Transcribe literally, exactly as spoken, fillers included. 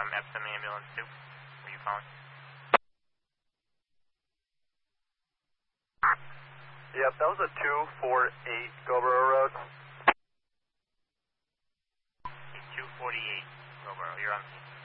Epsom Ambulance two. Were you calling? Yep, that was a two four eight Gobro Road. two forty-eight, Gobro, you're on.